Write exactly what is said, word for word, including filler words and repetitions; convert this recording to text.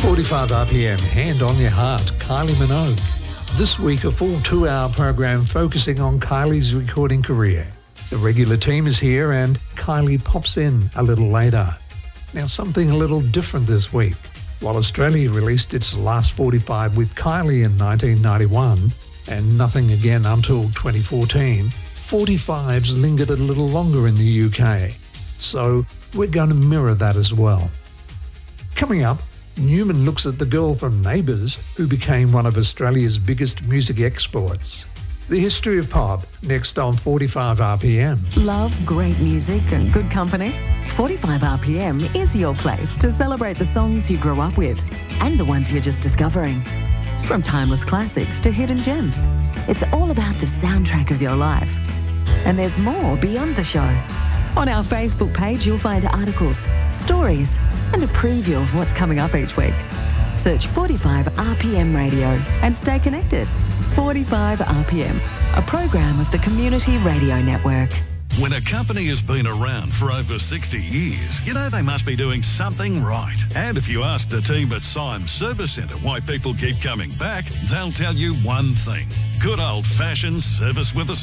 forty-five R P M, Hand on Your Heart, Kylie Minogue. This week, a full two-hour program focusing on Kylie's recording career. The regular team is here and Kylie pops in a little later. Now, something a little different this week. While Australia released its last forty-five with Kylie in nineteen ninety-one and nothing again until twenty fourteen, forty-fives lingered a little longer in the U K. So we're going to mirror that as well. Coming up, Newman looks at the girl from Neighbours who became one of Australia's biggest music exports. The history of pop, next on forty-five R P M. Love great music and good company? forty-five R P M is your place to celebrate the songs you grew up with and the ones you're just discovering. From timeless classics to hidden gems, it's all about the soundtrack of your life. And there's more beyond the show. On our Facebook page, you'll find articles, stories, and a preview of what's coming up each week. Search forty-five R P M Radio and stay connected. forty-five R P M, a program of the Community Radio Network. When a company has been around for over sixty years, you know they must be doing something right. And if you ask the team at Symes Service Centre why people keep coming back, they'll tell you one thing: good old-fashioned service with a